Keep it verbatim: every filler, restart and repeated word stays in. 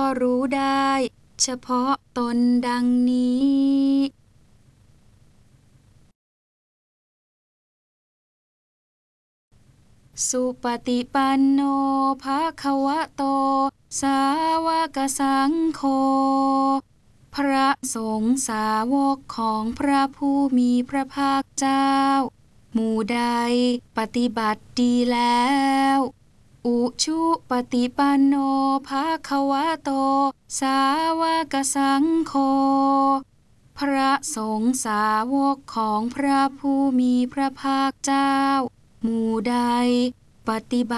รู้ได้เฉพาะตนดังนี้สุปฏิปันโนภควโตสาวกสังโฆพระสงฆ์สาวกของพระผู้มีพระภาคเจ้าหมู่ใดปฏิบัติดีแล้วอุชุปฏิปันโนภควโตสาวกสังโฆพระสงฆ์สาวกของพระผู้มีพระภาคเจ้าหมู่ใดปฏิบัติ